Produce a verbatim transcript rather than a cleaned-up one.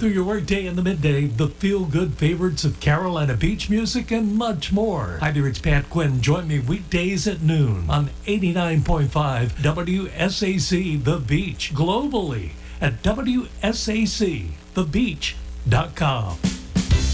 through your workday in the midday, the feel-good favorites of Carolina beach music, and much more. Hi there, it's Pat Quinn. Join me weekdays at noon on eighty-nine point five W S A C The Beach, globally at W S A C the beach dot com.